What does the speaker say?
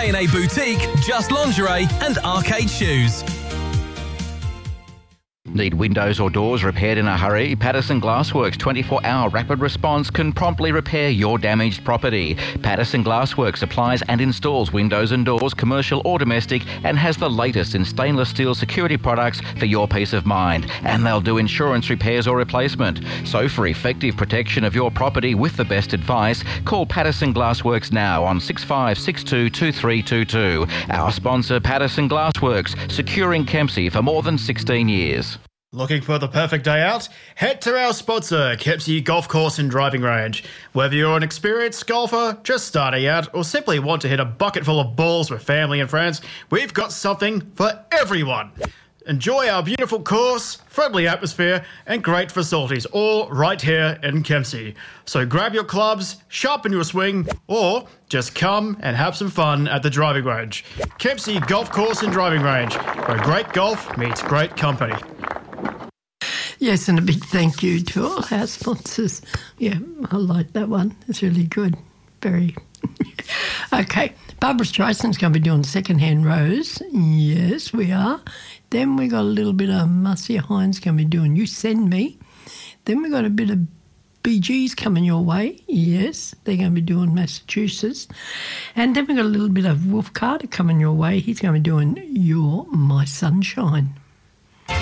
A&A Boutique, Just Lingerie and Arcade Shoes. Need windows or doors repaired in a hurry? Patterson Glassworks 24-hour rapid response can promptly repair your damaged property. Patterson Glassworks supplies and installs windows and doors, commercial or domestic, and has the latest in stainless steel security products for your peace of mind. And they'll do insurance repairs or replacement. So for effective protection of your property with the best advice, call Patterson Glassworks now on 6562 2322. Our sponsor, Patterson Glassworks, securing Kempsey for more than 16 years. Looking for the perfect day out? Head to our sponsor, Kempsey Golf Course and Driving Range. Whether you're an experienced golfer, just starting out, or simply want to hit a bucket full of balls with family and friends, we've got something for everyone. Enjoy our beautiful course, friendly atmosphere, and great facilities, all right here in Kempsey. So grab your clubs, sharpen your swing, or just come and have some fun at the driving range. Kempsey Golf Course and Driving Range, where great golf meets great company. Yes, and a big thank you to all our sponsors. Yeah, I like that one. It's really good. Very. Okay, Barbara Streisand's going to be doing Secondhand Rose. Yes, we are. Then we got a little bit of Marcia Hines going to be doing You Send Me. Then we got a bit of Bee Gees coming your way. Yes, they're going to be doing Massachusetts. And then we got a little bit of Wolf Carter coming your way. He's going to be doing You're My Sunshine.